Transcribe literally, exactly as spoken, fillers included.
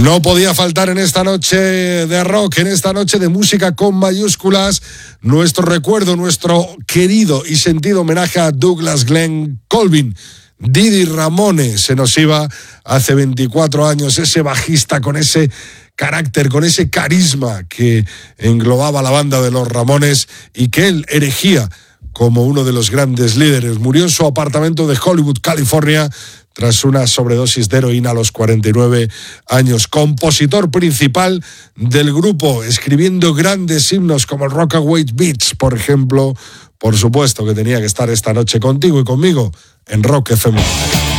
No podía faltar en esta noche de rock, en esta noche de música con mayúsculas, nuestro recuerdo, nuestro querido y sentido homenaje a Douglas Glenn Colvin. Didi Ramone se nos iba hace veinticuatro años, ese bajista con ese carácter, con ese carisma que englobaba la banda de los Ramones y que él erigía como uno de los grandes líderes. Murió en su apartamento de Hollywood, California, tras una sobredosis de heroína a los cuarenta y nueve años. Compositor principal del grupo, escribiendo grandes himnos como el Rockaway Beach, por ejemplo. Por supuesto que tenía que estar esta noche contigo y conmigo en Rock F M.